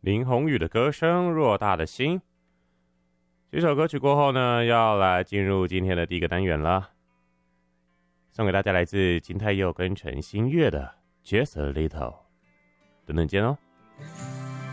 林宏宇的歌声，偌大的心。这首歌曲过后呢，要来进入今天的第一个单元了，送给大家来自金泰佑跟陈星月的 Just a Little， 等等见哦。